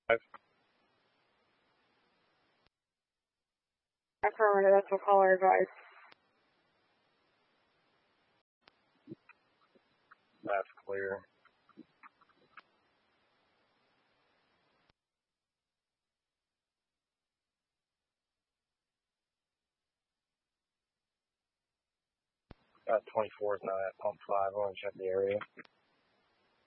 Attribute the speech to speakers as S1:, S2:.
S1: Affirmative, that's what caller advised.
S2: That's clear. Got 24 is not at pump 5. I want to check the area.